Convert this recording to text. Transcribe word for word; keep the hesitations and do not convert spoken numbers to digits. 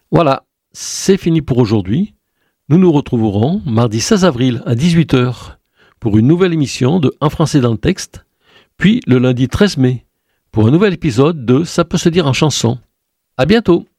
Voilà, c'est fini pour aujourd'hui. Nous nous retrouverons mardi seize avril à dix-huit heures pour une nouvelle émission de Un Français dans le texte, puis le lundi treize mai pour un nouvel épisode de Ça peut se dire en chanson. À bientôt!